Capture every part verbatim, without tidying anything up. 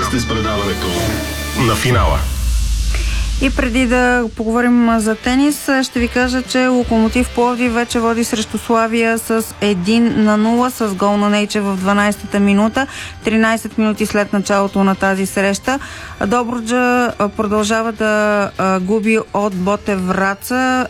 Останахте с предаването на финала. И преди да поговорим за тенис, ще ви кажа, че Локомотив Пловдив вече води срещу Славия с един на нула с гол на Нейче в дванадесетата минута, тринадесет минути след началото на тази среща. Добруджа продължава да губи от Ботев Враца.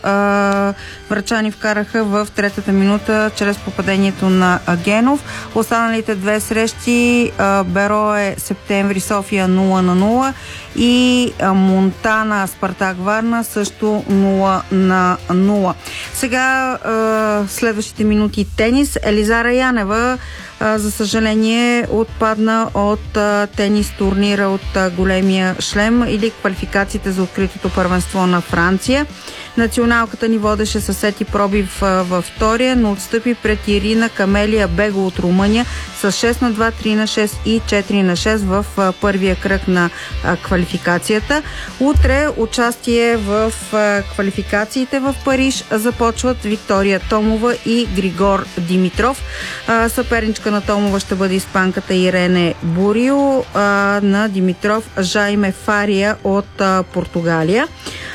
Врачани вкараха в третата минута чрез попадението на Генов. Останалите две срещи Берое Септември София нула на нула и Монтана Спартак Варна също нула на нула. Сега следващите минути тенис. Елизара Янева за съжаление отпадна от тенис турнира от големия шлем или квалификациите за откритото първенство на Франция. Националката ни водеше със сети пробив във втория, но отстъпи пред Ирина Камелия Бего от Румъния с шест на два, три на шест и четири на шест в първия кръг на квалификацията. Утре участие в квалификациите в Париж започват Виктория Томова и Григор Димитров. Съперничка на Томова ще бъде испанката Ирене Бурио, на Димитров Жайме Фария от Португалия.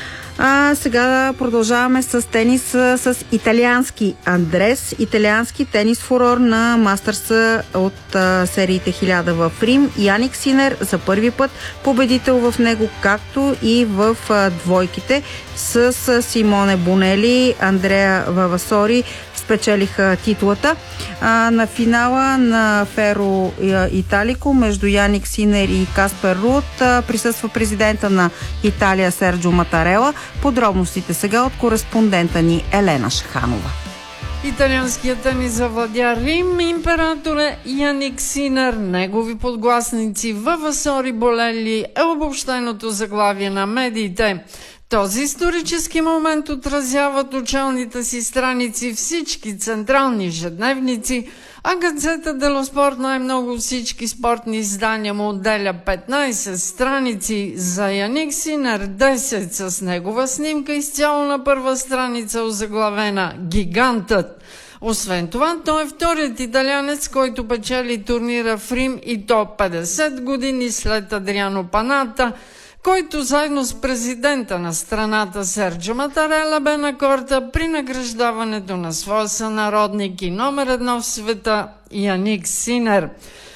А сега продължаваме с тенис с италиански Андрес. Италиански тенис фурор на Мастърса от а, сериите хиляда в Рим. Яник Синер за първи път победител в него, както и в а, двойките с, с Симоне Бонели, Андреа Вавасори спечелиха титлата. А, на финала на Феро Италико между Яник Синер и Каспер Руд а, присъства президента на Италия Серджо Матарела. Подробностите сега от кореспондента ни Елена Шаханова. Италианският тенис завладя Рим. Императорът Яник Синер, негови подгласници Вавасори Болели е обобщеното заглавие на медиите. Този исторически момент отразяват очалните си страници всички централни ежедневници, а Газета дело Спорт най-много всички спортни издания му отделя петнадесет страници, за Яник Синер десет с негова снимка изцяло на първа страница озаглавена «Гигантът». Освен това, той е вторият италянец, който печели турнира в Рим и то петдесет години след Адриано Паната, който заедно с президента на страната Серджо Матарела бе на корта при награждаването на своя сънародник и номер едно в света Яник Синер.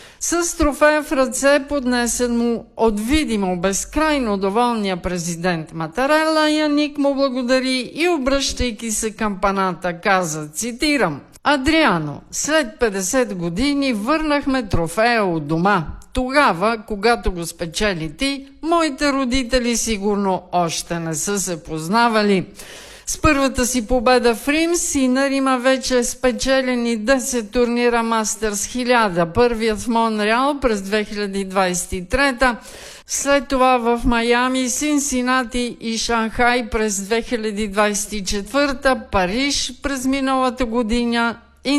С трофея в ръце, поднесен му от видимо безкрайно доволния президент Матарела, Яник му благодари и обръщайки се към Паната каза, цитирам: «Адриано, след петдесет години върнахме трофея от дома. Тогава, когато го спечели ти, моите родители сигурно още не са се познавали». С първата си победа в Рим, Синер има вече спечелени десет турнира Мастърс хиляда. Първият в Монреал през две хиляди двадесет и трета, след това в Майами, Синсинати и Шанхай през две хиляди двадесет и четвърта, Париж през миналата година